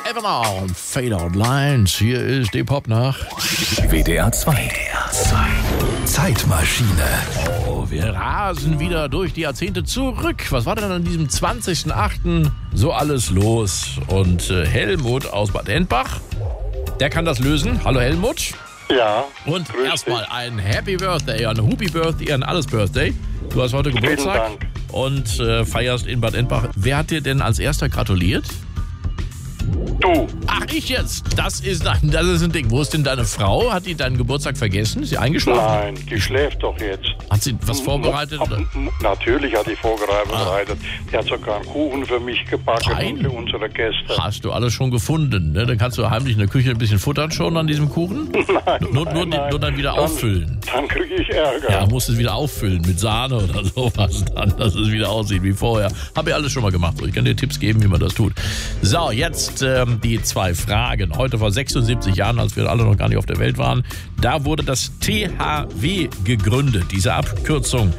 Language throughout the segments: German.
Evermore und Fade Out Lines. Hier ist die Popnacht. WDR 2. Zeitmaschine. Oh, wir rasen wieder durch die Jahrzehnte zurück. Was war denn an diesem 20.08. so alles los? Und Helmut aus Bad Endbach, der kann das lösen. Hallo Helmut. Ja. Und erstmal ein Happy Birthday, ein Happy Birthday, ein alles Birthday. Du hast heute Geburtstag. Vielen Dank. Und feierst in Bad Endbach. Wer hat dir denn als erster gratuliert? Du. Ach, ich jetzt. Das ist ein Ding. Wo ist denn deine Frau? Hat die deinen Geburtstag vergessen? Ist sie eingeschlafen? Nein, die schläft doch jetzt. Hat sie was vorbereitet? Oder? Natürlich hat die vorbereitet. Die hat sogar einen Kuchen für mich gebacken und für unsere Gäste. Hast du alles schon gefunden, ne? Dann kannst du heimlich in der Küche ein bisschen futtern schon an diesem Kuchen? Nein, Nur dann wieder dann, auffüllen. Dann kriege ich Ärger. Ja, musst es wieder auffüllen mit Sahne oder sowas dann, dass es wieder aussieht wie vorher. Habe ich alles schon mal gemacht. Ich kann dir Tipps geben, wie man das tut. So, jetzt die zwei Fragen. Heute vor 76 Jahren, als wir alle noch gar nicht auf der Welt waren, da wurde das THW gegründet. Diese Abkürzung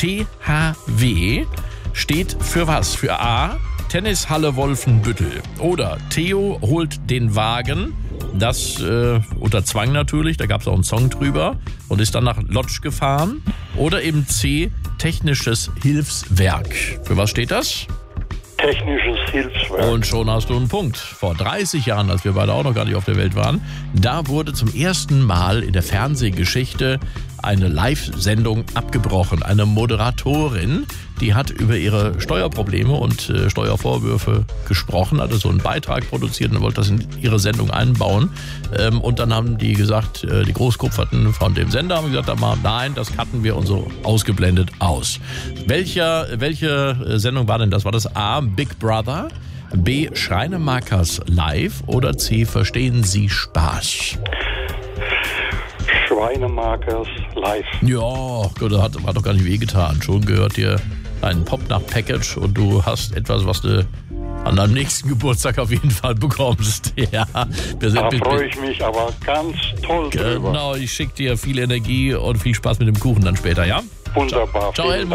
THW steht für was? Für A, Tennishalle Wolfenbüttel. Oder Theo holt den Wagen. Das unter Zwang natürlich, da gab es auch einen Song drüber und ist dann nach Lodz gefahren. Oder eben C, Technisches Hilfswerk. Für was steht das? Technisches Hilfswerk. Und schon hast du einen Punkt. Vor 30 Jahren, als wir beide auch noch gar nicht auf der Welt waren, da wurde zum ersten Mal in der Fernsehgeschichte eine Live-Sendung abgebrochen. Eine Moderatorin, die hat über ihre Steuerprobleme und Steuervorwürfe gesprochen, hatte so einen Beitrag produziert und wollte das in ihre Sendung einbauen. Und dann haben die gesagt, die Großkupferten von dem Sender haben gesagt, nein, das cutten wir und so ausgeblendet aus. Welche Sendung war denn das? War das A, Big Brother, B, Schreinemakers Live oder C, Verstehen Sie Spaß? Schreinemakers Live. Ja, das hat doch gar nicht wehgetan. Schon gehört dir ein Popnacht-Package und du hast etwas, was du an deinem nächsten Geburtstag auf jeden Fall bekommst. Ja, Da freue ich mich aber ganz toll drüber. Genau, ich schicke dir viel Energie und viel Spaß mit dem Kuchen dann später, ja? Wunderbar. Ciao, Helmut.